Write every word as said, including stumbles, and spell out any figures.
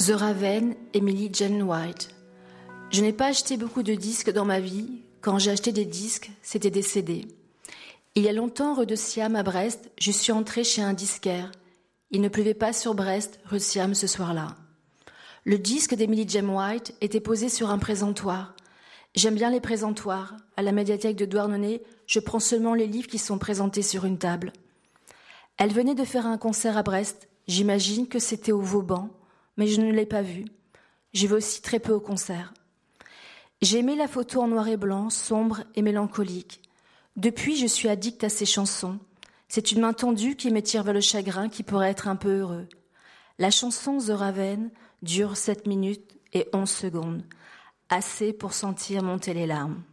The Raven, Emily Jane White. Je n'ai pas acheté beaucoup de disques dans ma vie. Quand j'ai acheté des disques, c'était des C D. Il y a longtemps, rue de Siam à Brest, je suis entrée chez un disquaire. Il ne pleuvait pas sur Brest, rue de Siam, ce soir-là. Le disque d'Emily Jane White était posé sur un présentoir. J'aime bien les présentoirs. À la médiathèque de Douarnenez, je prends seulement les livres qui sont présentés sur une table. Elle venait de faire un concert à Brest. J'imagine que c'était au Vauban, mais je ne l'ai pas vue. J'y vais aussi très peu au concert. J'ai aimé la photo en noir et blanc, sombre et mélancolique. Depuis, je suis addict à ses chansons. C'est une main tendue qui m'étire vers le chagrin qui pourrait être un peu heureux. La chanson The Raven dure sept minutes et onze secondes. Assez pour sentir monter les larmes.